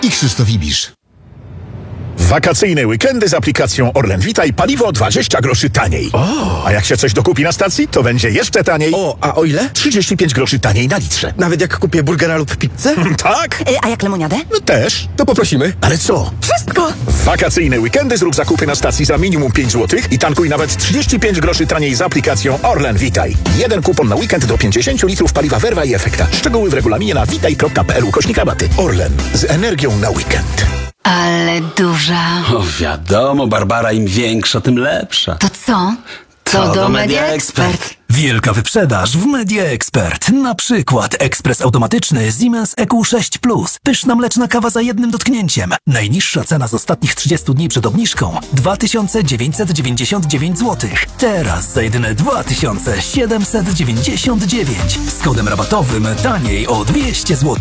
i Krzysztof Ibisz. Wakacyjne weekendy z aplikacją Orlen Witaj, paliwo 20 groszy taniej. A jak się coś dokupi na stacji, to będzie jeszcze taniej. A o ile? 35 groszy taniej na litrze. Nawet jak kupię burgera lub pizzę? Tak? A jak lemoniadę? No też. To poprosimy. Ale co? Wszystko! W wakacyjne weekendy zrób zakupy na stacji za minimum 5 zł i tankuj nawet 35 groszy taniej z aplikacją Orlen Witaj. Jeden kupon na weekend do 50 litrów paliwa Verva i Efekta. Szczegóły w regulaminie na witaj.pl/rabaty. Orlen. Z energią na weekend. Ale duża. O, wiadomo, Barbara, im większa, tym lepsza. To co? To do Media Expert. Wielka wyprzedaż w Media Expert. Na przykład ekspres automatyczny Siemens EQ6 Plus. Pyszna mleczna kawa za jednym dotknięciem. Najniższa cena z ostatnich 30 dni przed obniżką 2999 zł. Teraz za jedyne 2799. Z kodem rabatowym taniej o 200 zł.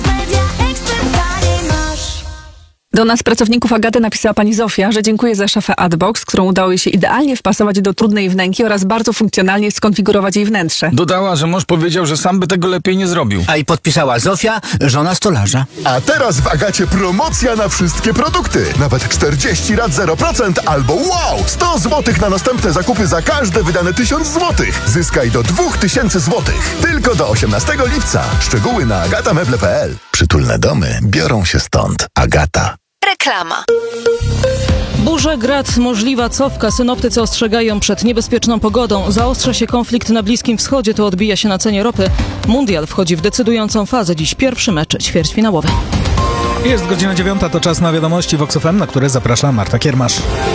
Do nas, pracowników Agaty, napisała pani Zofia, że dziękuję za szafę Adbox, którą udało jej się idealnie wpasować do trudnej wnęki oraz bardzo funkcjonalnie skonfigurować jej wnętrze. Dodała, że mąż powiedział, że sam by tego lepiej nie zrobił. A i podpisała Zofia, żona stolarza. A teraz w Agacie promocja na wszystkie produkty. Nawet 40 lat 0% albo wow! 100 zł na następne zakupy za każde wydane 1000 zł. Zyskaj do 2000 zł. Tylko do 18 lipca. Szczegóły na agatameble.pl. Przytulne domy biorą się stąd. Agata. Reklama. Burze, grad, możliwa cofka. Synoptycy ostrzegają przed niebezpieczną pogodą. Zaostrza się konflikt na Bliskim Wschodzie, to odbija się na cenie ropy. Mundial wchodzi w decydującą fazę. Dziś pierwszy mecz ćwierćfinałowy. Jest godzina 9, to czas na wiadomości Vox FM, na które zaprasza Marta Kiermasz.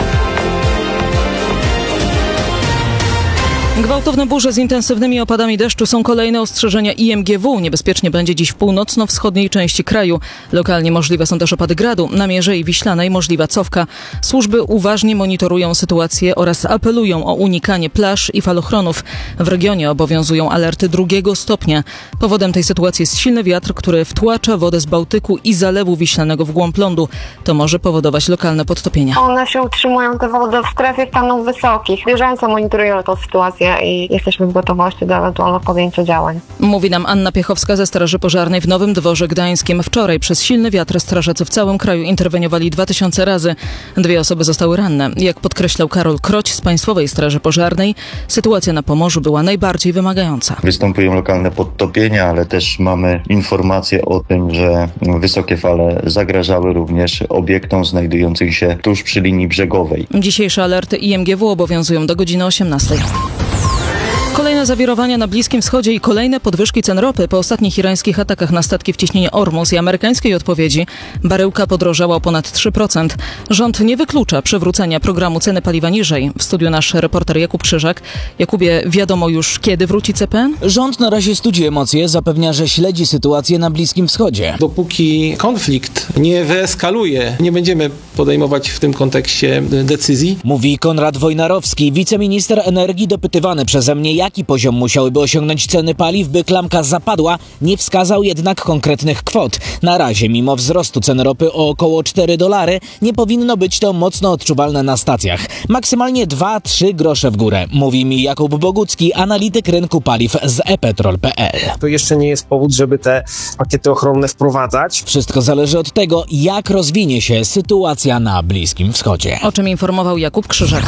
Gwałtowne burze z intensywnymi opadami deszczu są kolejne ostrzeżenia IMGW. Niebezpiecznie będzie dziś w północno-wschodniej części kraju. Lokalnie możliwe są też opady gradu. Na Mierzei Wiślanej możliwa cofka. Służby uważnie monitorują sytuację oraz apelują o unikanie plaż i falochronów. W regionie obowiązują alerty 2 stopnia. Powodem tej sytuacji jest silny wiatr, który wtłacza wodę z Bałtyku i Zalewu Wiślanego w głąb lądu. To może powodować lokalne podtopienia. One się utrzymują, te wody, w strefie stanów wysokich. Bieżąco monitorują tę sytuację i jesteśmy w gotowości do ewentualnego podjęcia działań. Mówi nam Anna Piechowska ze Straży Pożarnej w Nowym Dworze Gdańskim. Wczoraj przez silny wiatr strażacy w całym kraju interweniowali 2000 razy. 2 osoby zostały ranne. Jak podkreślał Karol Kroć z Państwowej Straży Pożarnej, sytuacja na Pomorzu była najbardziej wymagająca. Występują lokalne podtopienia, ale też mamy informacje o tym, że wysokie fale zagrażały również obiektom znajdującym się tuż przy linii brzegowej. Dzisiejsze alerty IMGW obowiązują do godziny 18. Kolejne zawirowania na Bliskim Wschodzie i kolejne podwyżki cen ropy. Po ostatnich irańskich atakach na statki w cieśninie Ormus i amerykańskiej odpowiedzi baryłka podrożała o ponad 3%. Rząd nie wyklucza przywrócenia programu ceny paliwa niżej. W studiu nasz reporter Jakub Krzyżak. Jakubie, wiadomo już, kiedy wróci CPN? Rząd na razie studzi emocje, zapewnia, że śledzi sytuację na Bliskim Wschodzie. Dopóki konflikt nie wyeskaluje, nie będziemy podejmować w tym kontekście decyzji. Mówi Konrad Wojnarowski, wiceminister energii, dopytywany przeze mnie, jaki poziom musiałyby osiągnąć ceny paliw, by klamka zapadła, nie wskazał jednak konkretnych kwot. Na razie, mimo wzrostu cen ropy o około $4, nie powinno być to mocno odczuwalne na stacjach. Maksymalnie 2-3 grosze w górę, mówi mi Jakub Bogucki, analityk rynku paliw z ePetrol.pl. To jeszcze nie jest powód, żeby te pakiety ochronne wprowadzać. Wszystko zależy od tego, jak rozwinie się sytuacja na Bliskim Wschodzie. O czym informował Jakub Krzyżak.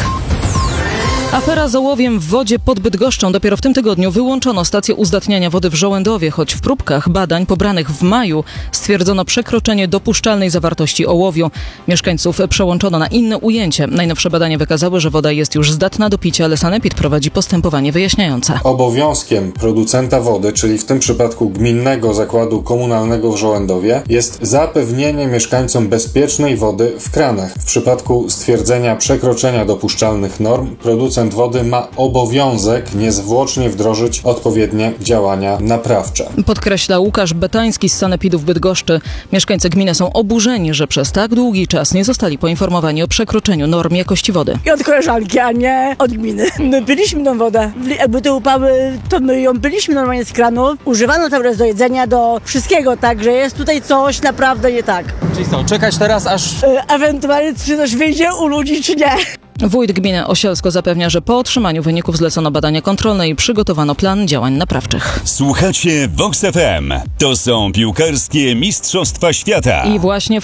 Afera z ołowiem w wodzie pod Bydgoszczą. Dopiero w tym tygodniu wyłączono stację uzdatniania wody w Żołędowie, choć w próbkach badań pobranych w maju stwierdzono przekroczenie dopuszczalnej zawartości ołowiu. Mieszkańców przełączono na inne ujęcie. Najnowsze badania wykazały, że woda jest już zdatna do picia, ale Sanepid prowadzi postępowanie wyjaśniające. Obowiązkiem producenta wody, czyli w tym przypadku Gminnego Zakładu Komunalnego w Żołędowie, jest zapewnienie mieszkańcom bezpiecznej wody w kranach. W przypadku stwierdzenia przekroczenia dopuszczalnych norm producent wody ma obowiązek niezwłocznie wdrożyć odpowiednie działania naprawcze. Podkreśla Łukasz Betański z Sanepidu w Bydgoszczy. Mieszkańcy gminy są oburzeni, że przez tak długi czas nie zostali poinformowani o przekroczeniu norm jakości wody. I od koleżanki, a nie od gminy. My byliśmy tą wodę. Jakby te upały, to my ją byliśmy normalnie z kranu. Używano cały czas do jedzenia, do wszystkiego, także jest tutaj coś naprawdę nie tak. Czyli co, czekać teraz aż... Ewentualnie czy coś wyjdzie u ludzi, czy nie. Wójt gminy Osielsko zapewnia, że po otrzymaniu wyników zlecono badania kontrolne i przygotowano plan działań naprawczych. Słuchacie Vox FM. To są piłkarskie Mistrzostwa Świata. I właśnie